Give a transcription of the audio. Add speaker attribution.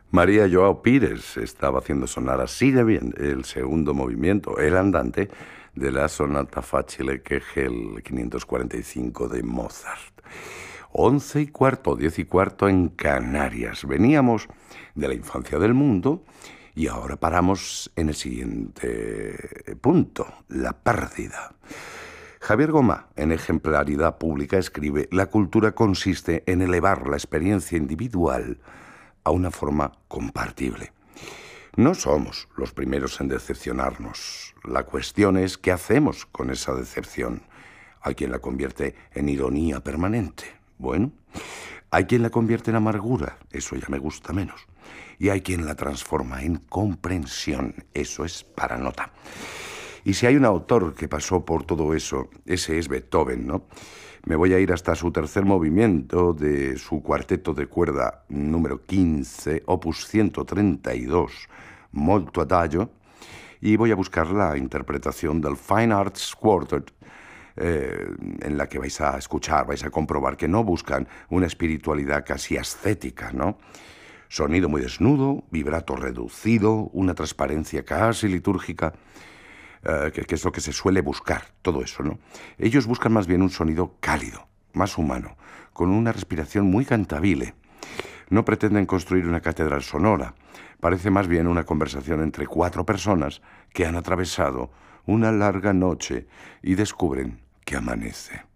Speaker 1: María Joao Pires estaba haciendo sonar así de bien el segundo movimiento, el andante, de la sonata Facile Kegel 545 de Mozart. 11:15, 10:15 en Canarias. Veníamos de la infancia del mundo y ahora paramos en el siguiente punto, la pérdida. Javier Gomá, en Ejemplaridad Pública, escribe: la cultura consiste en elevar la experiencia individual a una forma compartible. No somos los primeros en decepcionarnos. La cuestión es qué hacemos con esa decepción. Hay quien la convierte en ironía permanente. Bueno, hay quien la convierte en amargura. Eso ya me gusta menos. Y hay quien la transforma en comprensión. Eso es para nota. Y si hay un autor que pasó por todo eso, ese es Beethoven, ¿no? Me voy a ir hasta su tercer movimiento de su cuarteto de cuerda número 15, opus 132, Molto Adagio, y voy a buscar la interpretación del Fine Arts Quartet, en la que vais a escuchar, vais a comprobar que no buscan una espiritualidad casi ascética, ¿no? Sonido muy desnudo, vibrato reducido, una transparencia casi litúrgica, que es lo que se suele buscar, todo eso, ¿no? Ellos buscan más bien un sonido cálido, más humano, con una respiración muy cantabile. No pretenden construir una catedral sonora. Parece más bien una conversación entre cuatro personas que han atravesado una larga noche y descubren que amanece.